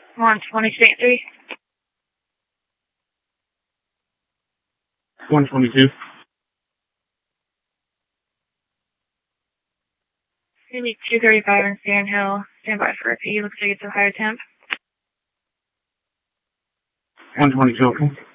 120 St. 3. 122. Maybe 235 in Sand Hill. Stand by for a P. Looks like it's a higher temp. 122, okay.